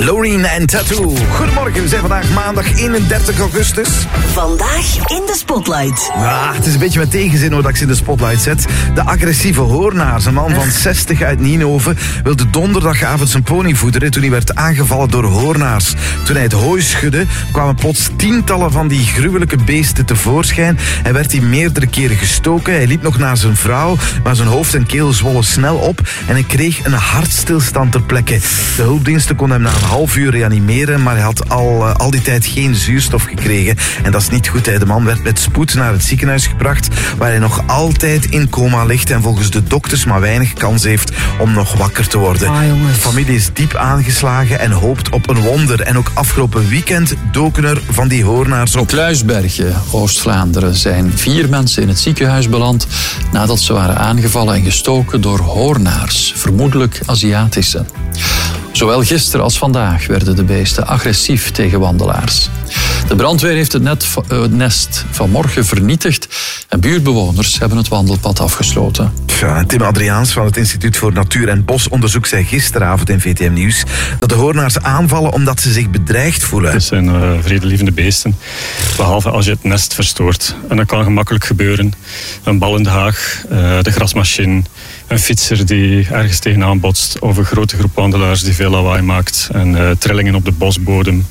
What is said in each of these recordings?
Loreen en Tattoo. Goedemorgen, we zijn vandaag maandag 31 augustus. Vandaag in de Spotlight. Het is een beetje met tegenzin hoor dat ik ze in de spotlight zet. De agressieve hoornaars, een man van 60 uit Nienhoven, wilde donderdagavond zijn pony voederen toen hij werd aangevallen door hoornaars. Toen hij het hooi schudde, kwamen plots tientallen van die gruwelijke beesten tevoorschijn. Hij werd hier meerdere keren gestoken. Hij liep nog naar zijn vrouw, maar zijn hoofd en keel zwollen snel op en hij kreeg een hartstilstand ter plekke. De hulpdiensten konden hem na een half uur reanimeren, maar hij had al die tijd geen zuurstof gekregen. En dat is niet goed. De man werd met spoed naar het ziekenhuis gebracht, waar hij nog altijd in coma ligt en volgens de dokters maar weinig kans heeft om nog wakker te worden. De familie is diep aangeslagen en hoopt op een wonder. En ook afgelopen weekend doken er van die hoornaars op. In Kluisbergen, Oost-Vlaanderen, zijn 4 mensen in het ziekenhuis beland nadat ze waren aangevallen en gestoken door hoornaars, vermoedelijk Aziatische. Zowel gisteren als vandaag werden de beesten agressief tegen wandelaars. De brandweer heeft het nest vanmorgen vernietigd en buurtbewoners hebben het wandelpad afgesloten. Ja, Tim Adriaans van het Instituut voor Natuur- en Bosonderzoek zei gisteravond in VTM Nieuws dat de hoornaars aanvallen omdat ze zich bedreigd voelen. Het zijn vredelievende beesten, behalve als je het nest verstoort. En dat kan gemakkelijk gebeuren. Een bal in de haag, de grasmachine, een fietser die ergens tegenaan botst of een grote groep wandelaars die veel lawaai maakt en trillingen op de bosbodem.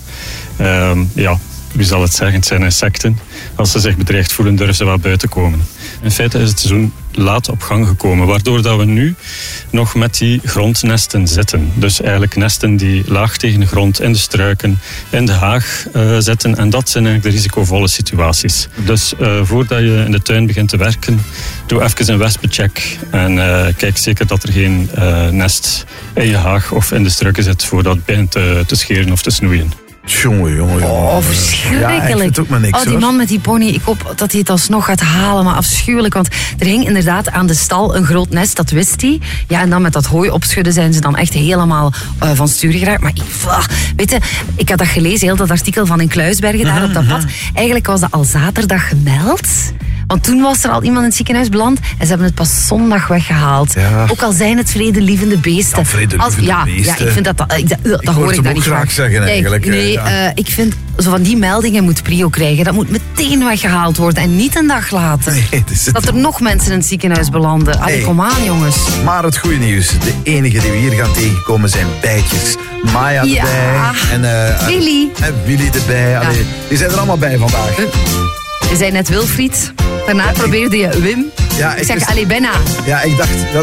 Wie zal het zeggen? Het zijn insecten. Als ze zich bedreigd voelen, durven ze wel buiten komen. In feite is het seizoen laat op gang gekomen, waardoor dat we nu nog met die grondnesten zitten. Dus eigenlijk nesten die laag tegen de grond, in de struiken, in de haag zitten. En dat zijn eigenlijk de risicovolle situaties. Dus voordat je in de tuin begint te werken, doe even een wespencheck. En kijk zeker dat er geen nest in je haag of in de struiken zit voordat het begint te scheren of te snoeien. Jongen. Oh, verschrikkelijk. Ja, ik vind ook maar niks, die man met die pony, ik hoop dat hij het alsnog gaat halen, maar afschuwelijk. Want er hing inderdaad aan de stal een groot nest, dat wist hij. Ja, en dan met dat hooi opschudden zijn ze dan echt helemaal van stuur geraakt. Maar weet je, ik had dat gelezen, heel dat artikel van in Kluisbergen, daar op dat pad. Eigenlijk was dat al zaterdag gemeld. Want toen was er al iemand in het ziekenhuis beland en ze hebben het pas zondag weggehaald. Ja. Ook al zijn het vredelievende beesten. Ja, vredelievende beesten. Ja, ik vind dat hoor ik daar niet graag zeggen eigenlijk. Ik vind, zo van die meldingen moet prio krijgen. Dat moet meteen weggehaald worden en niet een dag later. Nee, dat er nog mensen in het ziekenhuis belanden. Allee, kom aan jongens. Maar het goede nieuws, de enige die we hier gaan tegenkomen zijn bijtjes. Maya erbij en Willy. En Willy erbij. Allee, die zijn er allemaal bij vandaag. Je zei net Wilfried. Daarna probeerde je Wim. Ja, ik zeg, allee, bijna. Ja, ik dacht...